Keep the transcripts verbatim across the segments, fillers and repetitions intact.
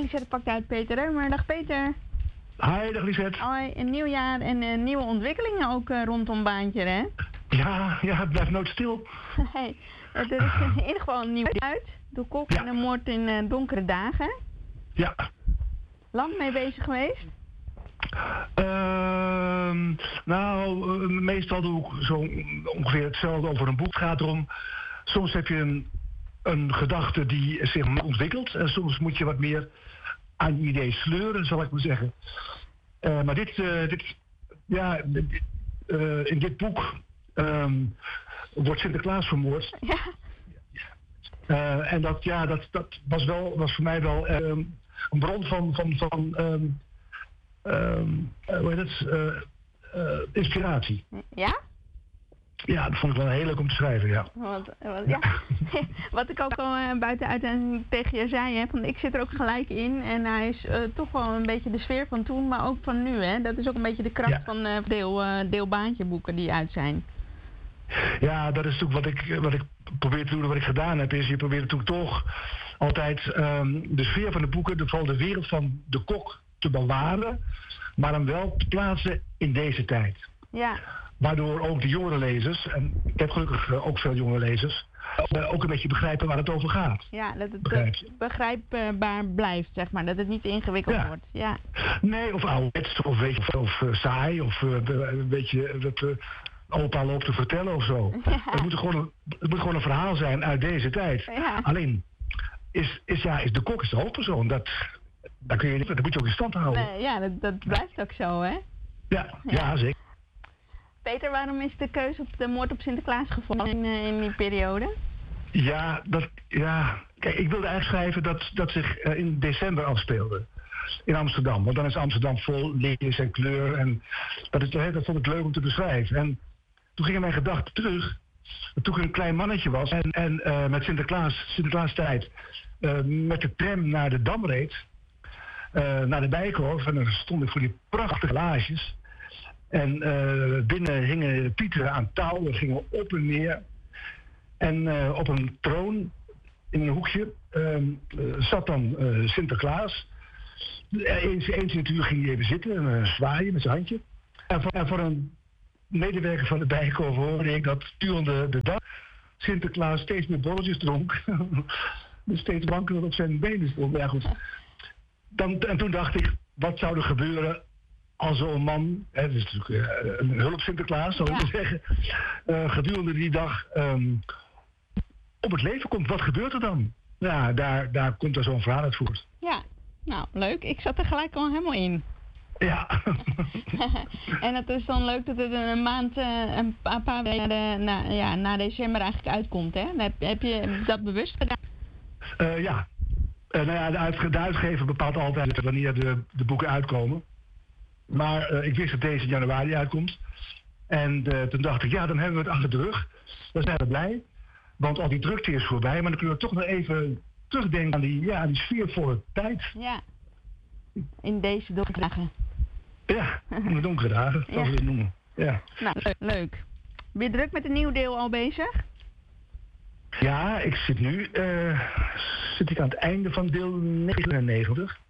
Lisette pakt uit Peter Reumer. Dag Peter. Hi, dag Lisette. Hoi, een nieuw jaar en uh, nieuwe ontwikkelingen ook uh, rondom Baantje, hè? Ja, ja, het blijft nooit stil. Hey, er is in ieder geval een nieuw uit. De kok ja. en de moord in uh, donkere dagen. Ja. Lang mee bezig geweest? Uh, nou, uh, meestal doe ik zo ongeveer hetzelfde over een boek. Het gaat erom, soms heb je een, een gedachte die zich ontwikkelt. En soms moet je wat meer aan je idee sleuren, zal ik maar zeggen. Uh, maar dit, uh, dit ja, dit, uh, in dit boek um, wordt Sinterklaas vermoord. Ja. Uh, en dat, ja, dat, dat was, wel, was voor mij wel um, een bron van, van, van um, um, uh, hoe heet het? Uh, uh, inspiratie. Ja? Ja, dat vond ik wel heel leuk om te schrijven, ja. Wat, wat, ja. Wat ik ook al uh, buiten uiteindelijk tegen je zei, hè, van ik zit er ook gelijk in en hij is uh, toch wel een beetje de sfeer van toen, maar ook van nu, hè. Dat is ook een beetje de kracht ja. van uh, deel, uh, deelbaantjeboeken die uit zijn. Ja, dat is natuurlijk wat ik, wat ik probeer te doen, wat ik gedaan heb, is je probeert natuurlijk toch altijd um, de sfeer van de boeken, de, vooral de wereld van de kok te bewaren, maar hem wel te plaatsen in deze tijd. Ja. Waardoor ook de jongere lezers, en ik heb gelukkig uh, ook veel jongere lezers, uh, ook een beetje begrijpen waar het over gaat. Ja, dat het Begrijp begrijpbaar blijft, zeg maar. Dat het niet ingewikkeld ja. wordt. Ja. Nee, of ouderwets, of weet je, of, of uh, saai, of uh, een beetje dat uh, opa loopt te vertellen of zo. Ja. Het, moet gewoon een, het moet gewoon een verhaal zijn uit deze tijd. Ja. Alleen, is, is, ja, is de kok is de hoofdpersoon. Dat, dat, kun je, dat moet je ook in stand houden. Nee, ja, dat, dat blijft ook zo, hè? Ja, ja. ja zeker. Peter, waarom is de keuze op de moord op Sinterklaas gevallen in, uh, in die periode? Ja, dat, ja, kijk, ik wilde eigenlijk schrijven dat dat zich uh, in december afspeelde. In Amsterdam. Want dan is Amsterdam vol lichtjes en kleur. En dat, is, dat vond ik leuk om te beschrijven. En toen gingen mijn gedachten terug. Toen ik een klein mannetje was. En, en uh, met Sinterklaas, Sinterklaas tijd. Uh, met de tram naar de Dam reed. Uh, naar de Bijenkorf. En dan stond ik voor die prachtige laagjes. En uh, binnen hingen pieten aan touw, we gingen op en neer. En uh, op een troon, in een hoekje, uh, uh, zat dan uh, Sinterklaas. Eens, eens in het uur ging hij even zitten en uh, zwaaien met zijn handje. En voor, en voor een medewerker van de Bijenkorf hoorde ik dat durende de dag Sinterklaas steeds meer bolletjes dronk. Dus steeds wankelend op zijn benen stond. Ja, goed. Dan, en toen dacht ik, wat zou er gebeuren als zo'n man, hè, dat is natuurlijk uh, een hulp Sinterklaas, zou ik ja. zeggen, uh, gedurende die dag um, op het leven komt. Wat gebeurt er dan? Ja, daar, daar komt er zo'n verhaal uit voort. Ja, nou leuk. Ik zat er gelijk al helemaal in. Ja. En het is dan leuk dat het een maand, uh, een paar weken na, na, ja, na december eigenlijk uitkomt, hè? Heb, heb je dat bewust gedaan? Uh, ja. Uh, nou ja, de, uitge- de uitgever bepaalt altijd wanneer de, de boeken uitkomen. Maar uh, ik wist dat deze in januari uitkomt. En uh, toen dacht ik, ja, dan hebben we het achter de rug. Dan zijn we blij. Want al die drukte is voorbij. Maar dan kunnen we toch nog even terugdenken aan die, ja, aan die sfeervolle tijd. Ja. In deze donkere dagen. Ja, in de donkere dagen, zoals ja. we het noemen. Ja. Nou, leuk, leuk. Ben je druk met een nieuw deel al bezig? Ja, ik zit nu uh, zit ik aan het einde van deel negenennegentig.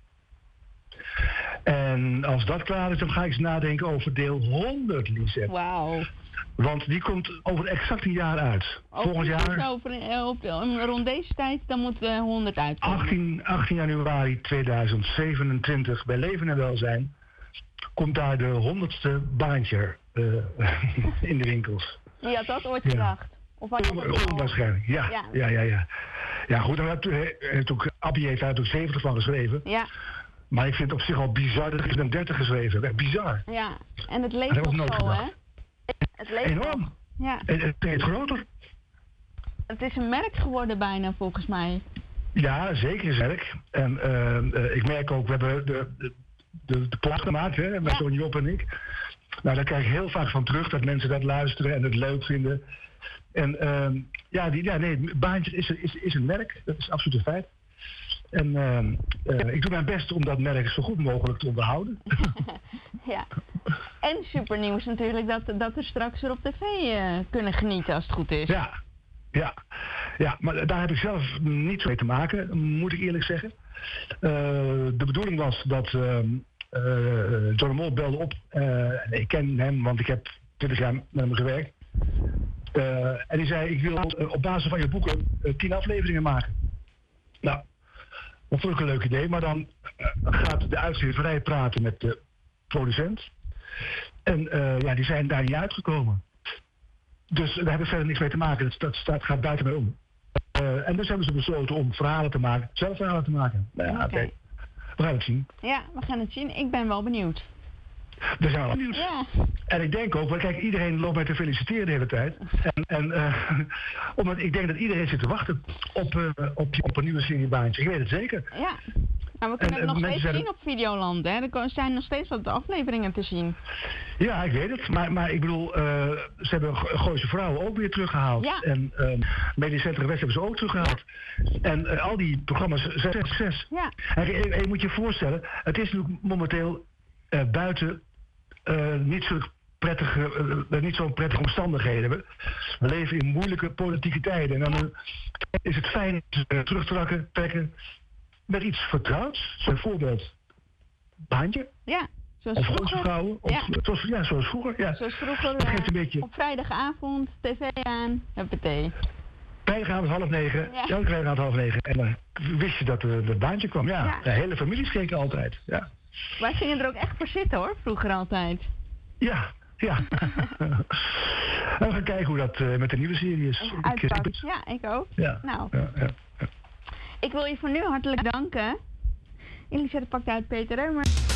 En als dat klaar is, dan ga ik eens nadenken over deel honderd, Lisette. Wauw. Want die komt over exact een jaar uit. Over, Volgend jaar... Over, op, rond deze tijd, dan moet uh, honderd uitkomen. achttien, achttien januari tweeduizend zevenentwintig, bij Leven en Welzijn, komt daar de honderdste baantje uh, in de winkels. Je had dat ooit gedacht? Ja. Of had je dat Onwaarschijnlijk, ja. Ja, ja, ja. Ja, ja goed, dan heeft ook, Appie heeft daar ook zeventig van geschreven. Ja. Maar ik vind het op zich al bizar dat ik er dertig geschreven heb. Bizar. Ja, en het leeft nog zo, hè? Het leeft enorm. Nog. Ja. Het, het is groter. Het is een merk geworden bijna, volgens mij. Ja, zeker is merk. En uh, uh, ik merk ook, we hebben de, de, de, de plaat gemaakt, hè, met ja. zo'n Job en ik. Nou, daar krijg ik heel vaak van terug, dat mensen dat luisteren en het leuk vinden. En uh, ja, die, ja, nee, Baantjes is, is, is een merk, dat is absoluut een feit. En uh, uh, ik doe mijn best om dat merk zo goed mogelijk te onderhouden. Ja. En super nieuws natuurlijk dat, dat we straks weer op tv uh, kunnen genieten als het goed is. Ja, Ja. ja, maar daar heb ik zelf niet zo mee te maken, moet ik eerlijk zeggen. Uh, de bedoeling was dat uh, uh, John de Mol belde op. Uh, en ik ken hem, want ik heb twintig jaar met hem gewerkt. Uh, en die zei, ik wil uh, op basis van je boeken uh, tien afleveringen maken. Nou, dat vond ik een leuk idee. Maar dan uh, gaat de uitgeverij praten met de producent. En uh, ja, die zijn daar niet uitgekomen. Dus daar heb ik verder niks mee te maken. Dat, dat staat, gaat buiten mij om. Uh, en dus hebben ze besloten om verhalen te maken. Zelf verhalen te maken. Nou ja, oké. Okay. We gaan het zien. Ja, we gaan het zien. Ik ben wel benieuwd. We zijn wel benieuwd. Ja. En ik denk ook, want kijk, iedereen loopt mij te feliciteren de hele tijd. En, en uh, omdat ik denk dat iedereen zit te wachten op, uh, op, op een nieuwe serie Baantje. Ik weet het zeker. Ja. Nou, we kunnen en, het nog steeds zien op Videoland, hè? Er zijn nog steeds wat afleveringen te zien. Ja, ik weet het. Maar, maar ik bedoel, uh, ze hebben Gooise Vrouwen ook weer teruggehaald. Ja. En uh, Medisch Centrum West hebben ze ook teruggehaald. Ja. En uh, al die programma's zijn succes. Ja. En je, je moet je voorstellen, het is natuurlijk momenteel uh, buiten uh, niet zo prettige, uh, niet zo'n prettige omstandigheden. We, we leven in moeilijke politieke tijden. En dan uh, is het fijn uh, terug te trekken, trekken met iets vertrouwds. Bijvoorbeeld Baantje. Ja, zoals of vroeger. Vrouwen. Of, ja. Zoals, ja, zoals vroeger. Ja. Zoals vroeger. Dat geeft een beetje... Op vrijdagavond, tv aan, huppatee. Vrijdagavond half negen. Ja. Elke vrijdagavond half negen. En dan wist je dat er het Baantje kwam. Ja, ja. De hele familie keken altijd. Ja. Wij gingen er ook echt voor zitten hoor, vroeger altijd. Ja, ja. We gaan kijken hoe dat uh, met de nieuwe serie is. Uitpakt. Ik, ja, ik ook. Ja. Nou. Ja, ja, ja. Ik wil je voor nu hartelijk danken. Elisabeth pakt uit Peter Reumer.